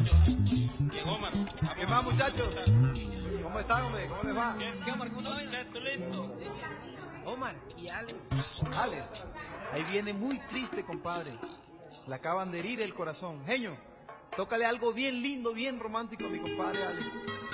Llegó, Omar. ¿Qué más, muchachos? ¿Cómo están, hombre? ¿Cómo les va? ¿Qué, Omar? ¿Cómo está? Listo. Omar y Alex. Alex, ahí viene muy triste, compadre. Le acaban de herir el corazón. Genio, tócale algo bien lindo, bien romántico a mi compadre Alex.